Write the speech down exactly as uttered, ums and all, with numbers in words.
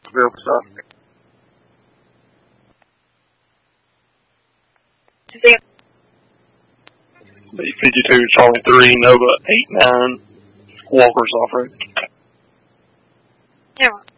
Group stuff. B fifty-two, Charlie three, Nova eight nine, Walker's off-road. Yeah.